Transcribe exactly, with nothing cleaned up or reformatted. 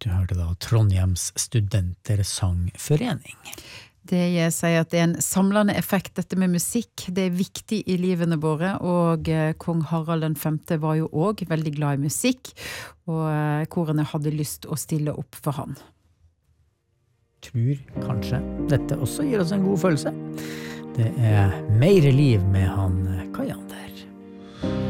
Du hørte da Trondheims studentersangforening. Det jeg sier at det er en samlende effekt dette med musikk. Det er viktig i livene våre, og kong Harald den femte var jo også veldig glad i musikk, og korene hadde lyst å stille opp for han. Tror kanskje dette også gir oss en god følelse. Det er mer liv med han Kajander.